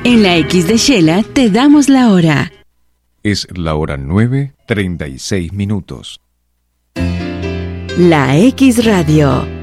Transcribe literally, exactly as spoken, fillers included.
En la X de Shela te damos la hora. Es la hora nueve, treinta y seis minutos. La X Radio.